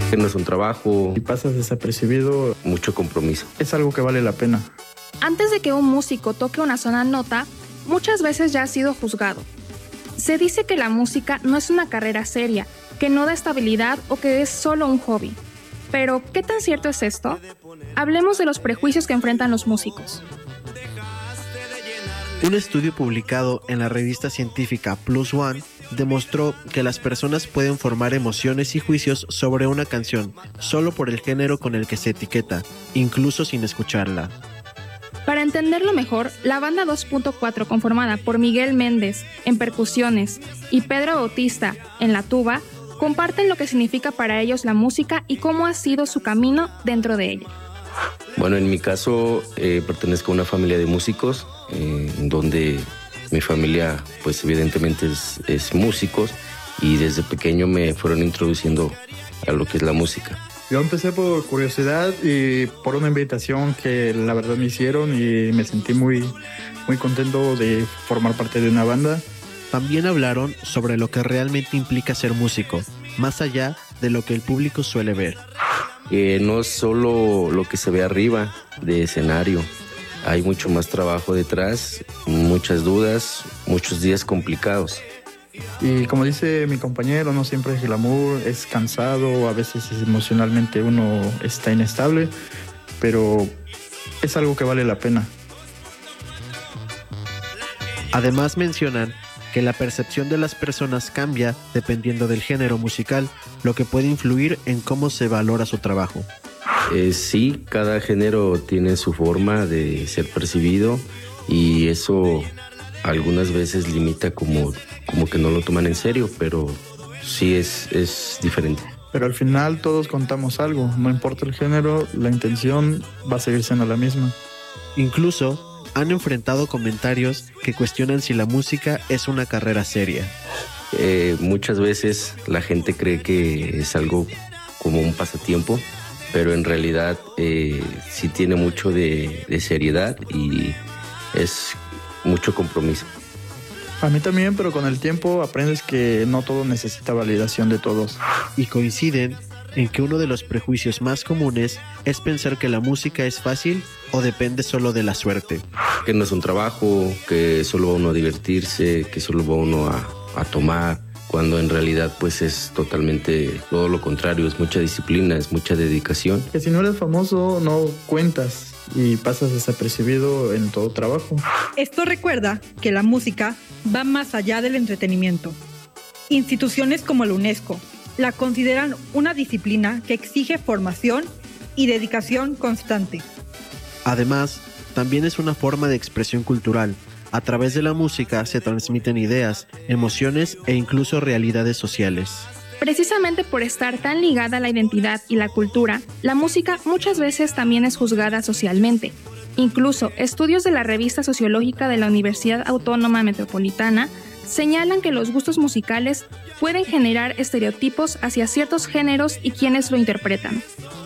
Que no es un trabajo. Y pasas desapercibido. Mucho compromiso. Es algo que vale la pena. Antes de que un músico toque una sola nota, muchas veces ya ha sido juzgado. Se dice que la música no es una carrera seria, que no da estabilidad o que es solo un hobby. Pero, ¿qué tan cierto es esto? Hablemos de los prejuicios que enfrentan los músicos. Un estudio publicado en la revista científica Plus One demostró que las personas pueden formar emociones y juicios sobre una canción solo por el género con el que se etiqueta, incluso sin escucharla. Para entenderlo mejor, la banda 2.4, conformada por Miguel Méndez en percusiones y Pedro Bautista en la tuba, comparten lo que significa para ellos la música y cómo ha sido su camino dentro de ella. Bueno, en mi caso pertenezco a una familia de músicos, donde mi familia pues evidentemente es músicos, y desde pequeño me fueron introduciendo a lo que es la música. Yo empecé por curiosidad y por una invitación que la verdad me hicieron, y me sentí muy contento de formar parte de una banda. También hablaron sobre lo que realmente implica ser músico, más allá de lo que el público suele ver. No es solo lo que se ve arriba de escenario, hay mucho más trabajo detrás, muchas dudas, muchos días complicados. Y como dice mi compañero, no siempre es glamour, es cansado, a veces emocionalmente uno está inestable, pero es algo que vale la pena. Además mencionan que la percepción de las personas cambia dependiendo del género musical, lo que puede influir en cómo se valora su trabajo. Sí, cada género tiene su forma de ser percibido, y eso algunas veces limita como que no lo toman en serio, pero sí es diferente. Pero al final todos contamos algo, no importa el género, la intención va a seguir siendo la misma. Incluso han enfrentado comentarios que cuestionan si la música es una carrera seria. Muchas veces la gente cree que es algo como un pasatiempo, pero en realidad sí tiene mucho de seriedad y es mucho compromiso. A mí también, pero con el tiempo aprendes que no todo necesita validación de todos. Y coinciden en que uno de los prejuicios más comunes es pensar que la música es fácil o depende solo de la suerte. Que no es un trabajo, que solo va uno a divertirse, que solo va uno a tomar, cuando en realidad pues es totalmente todo lo contrario, es mucha disciplina, es mucha dedicación. Que si no eres famoso no cuentas y pasas desapercibido en todo trabajo. Esto recuerda que la música va más allá del entretenimiento. Instituciones como la UNESCO la consideran una disciplina que exige formación y dedicación constante. Además, también es una forma de expresión cultural. A través de la música se transmiten ideas, emociones e incluso realidades sociales. Precisamente por estar tan ligada a la identidad y la cultura, la música muchas veces también es juzgada socialmente. Incluso estudios de la revista sociológica de la Universidad Autónoma Metropolitana señalan que los gustos musicales pueden generar estereotipos hacia ciertos géneros y quienes lo interpretan.